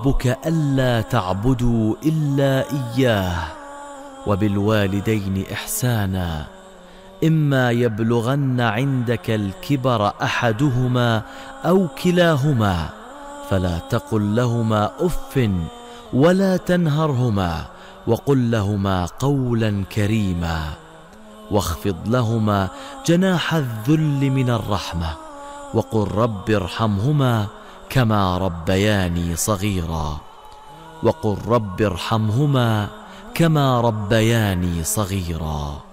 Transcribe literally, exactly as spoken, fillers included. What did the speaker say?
ربك ألا تعبدوا إلا إياه وبالوالدين إحسانا إما يبلغن عندك الكبر أحدهما أو كلاهما فلا تقل لهما أف ولا تنهرهما وقل لهما قولا كريما واخفض لهما جناح الذل من الرحمة وقل رب ارحمهما كما ربياني صغيرا وقل رب ارحمهما كما ربياني صغيرا.